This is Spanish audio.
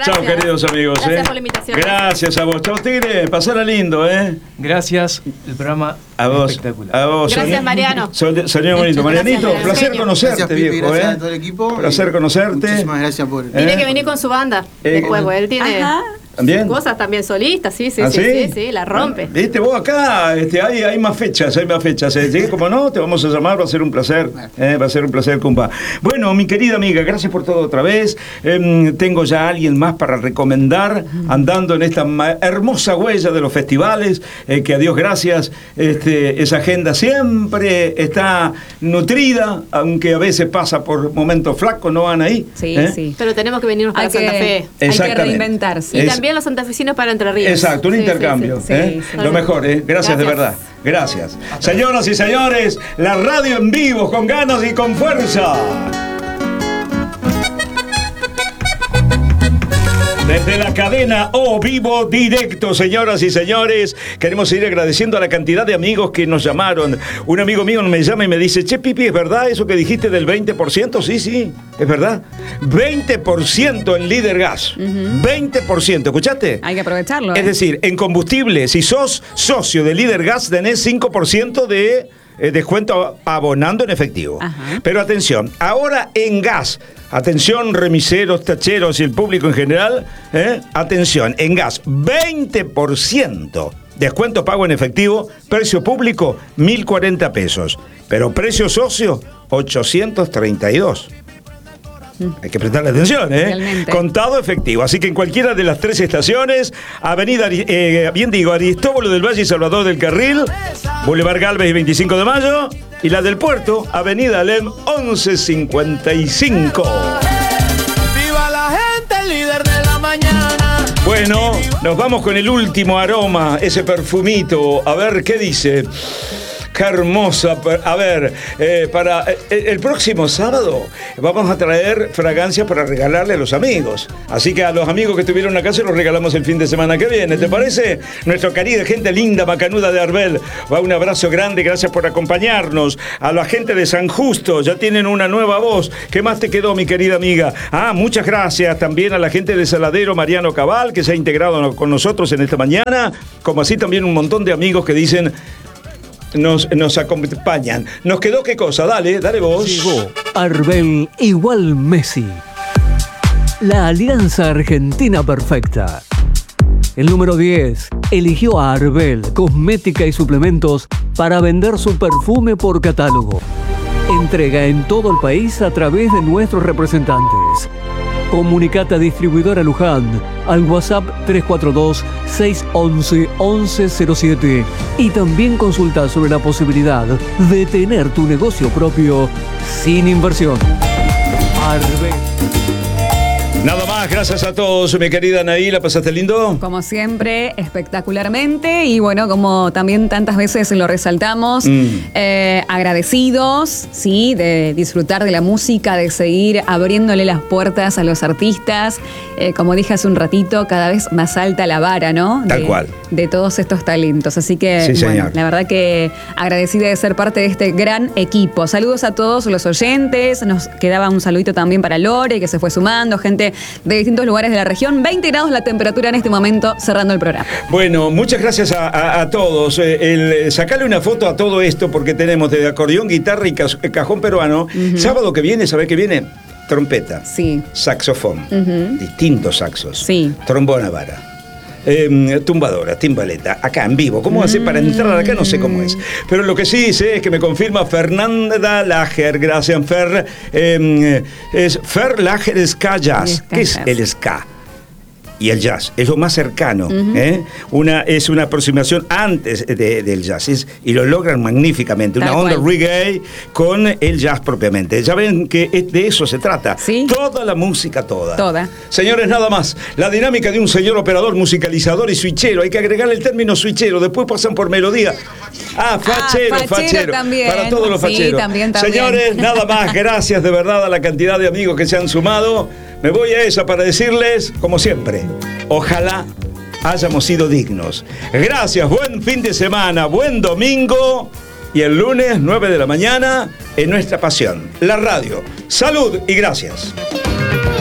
Chao, queridos amigos. Gracias por la invitación. Gracias a vos. Chao, Tigre. Pasala lindo, Gracias. El programa a vos, espectacular. A vos. Gracias, Mariano. Sonido bonito. Marianito, Gracias, placer genio. conocerte, Gracias, Pipi, viejo. gracias a todo el equipo. Placer conocerte. Muchísimas gracias por... Tiene que venir con su banda después, porque él tiene ¿También? cosas también solistas, sí, ¿Ah, sí, la rompe. Viste, vos acá hay más fechas, ¿sí? Como no, te vamos a llamar, va a ser un placer, va a ser un placer, compa. Bueno, mi querida amiga, gracias por todo otra vez. Tengo ya a alguien más para recomendar, andando en esta hermosa huella de los festivales, que a Dios gracias, esa agenda siempre está nutrida, aunque a veces pasa por momentos flacos, no van ahí. Sí, sí. Pero tenemos que venirnos para Santa Fe. Hay que reinventarse. Y también los santafesinos para Entre Ríos. Exacto, un intercambio. Sí. Lo mejor, Gracias de verdad. Gracias. Señoras y señores, la radio en vivo, con ganas y con fuerza. Desde la cadena O Vivo Directo, señoras y señores, queremos seguir agradeciendo a la cantidad de amigos que nos llamaron. Un amigo mío me llama y me dice: che, Pipi, ¿es verdad eso que dijiste del 20%? Sí, es verdad. 20% en Líder Gas. 20%, ¿escuchaste? Hay que aprovecharlo. Es decir, en combustible, si sos socio de Líder Gas, tenés 5% de descuento abonando en efectivo. Ajá. Pero atención, ahora en gas, atención remiseros, tacheros y el público en general, atención, en gas, 20%. Descuento pago en efectivo, precio público, 1.040 pesos. Pero precio socio, 832. Hay que prestarle atención, Realmente. Contado efectivo. Así que en cualquiera de las 3 estaciones, Avenida Aristóbulo del Valle y Salvador del Carril, Boulevard Galvez y 25 de Mayo, y la del Puerto, Avenida Alem 1155. ¡Viva la gente, el líder de la mañana! Bueno, nos vamos con el último aroma, ese perfumito. A ver, ¿qué dice? Qué hermosa. A ver, para el próximo sábado vamos a traer fragancias para regalarle a los amigos. Así que a los amigos que estuvieron acá se los regalamos el fin de semana que viene. ¿Te parece? Nuestra querida gente linda, macanuda de Arbel. Va un abrazo grande, gracias por acompañarnos. A la gente de San Justo, ya tienen una nueva voz. ¿Qué más te quedó, mi querida amiga? Muchas gracias también a la gente de Saladero, Mariano Cabal, que se ha integrado con nosotros en esta mañana. Como así también un montón de amigos que dicen... Nos acompañan. ¿Nos quedó qué cosa? Dale vos. Llegó Arbel igual Messi. La alianza argentina perfecta. El número 10 eligió a Arbel, cosmética y suplementos, para vender su perfume por catálogo. Entrega en todo el país a través de nuestros representantes. Comunicate a Distribuidora Luján al WhatsApp 342-611-1107 y también consulta sobre la posibilidad de tener tu negocio propio sin inversión. Arbel. Nada más, gracias a todos, mi querida Anaí, ¿la pasaste lindo? Como siempre, espectacularmente, y bueno, como también tantas veces lo resaltamos, agradecidos, sí, de disfrutar de la música, de seguir abriéndole las puertas a los artistas. Como dije hace un ratito, cada vez más alta la vara, ¿no? Tal cual. De todos estos talentos. Así que, sí, bueno, señor. La verdad que agradecida de ser parte de este gran equipo. Saludos a todos los oyentes. Nos quedaba un saludito también para Lore, que se fue sumando, gente de distintos lugares de la región. 20 grados la temperatura en este momento, cerrando el programa. Bueno, muchas gracias a todos. Sacarle una foto a todo esto, porque tenemos desde acordeón, guitarra y cajón peruano. Sábado que viene, ¿sabés qué viene? Trompeta. Sí. Saxofón. Distintos saxos. Sí. Trombona vara. Tumbadora, timbaleta, acá en vivo. ¿Cómo hacer para entrar acá? No sé cómo es. Pero lo que sí sé es que me confirma Fernanda Lager. Gracias, Fer. Es Fer Lager Ska Jazz. ¿Qué es el ska? Y el jazz, es lo más cercano. Es una aproximación antes del jazz, y lo logran magníficamente. Una onda reggae con el jazz propiamente. Ya ven que de eso se trata. ¿Sí? Toda la música, toda. Toda. Señores, nada más. La dinámica de un señor operador, musicalizador y switchero. Hay que agregarle el término switchero. Después pasan por melodía. Fachero. También. Para todos los facheros. Sí, también. Señores, nada más. Gracias de verdad a la cantidad de amigos que se han sumado. Me voy a esa para decirles, como siempre, ojalá hayamos sido dignos. Gracias, buen fin de semana, buen domingo, y el lunes, 9 de la mañana, en nuestra pasión, la radio. Salud y gracias.